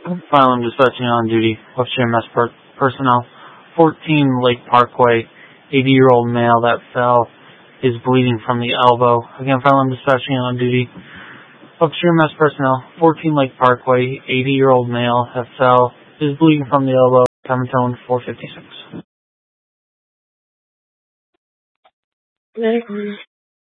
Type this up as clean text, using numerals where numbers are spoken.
File and dispatching on duty. Upstream mess personnel. 14 Lake Parkway. 80-year-old male that fell is bleeding from the elbow. Again, file and dispatching on duty. Upstream mess personnel. 14 Lake Parkway. 80-year-old male that fell is bleeding from the elbow. Time and tone 456.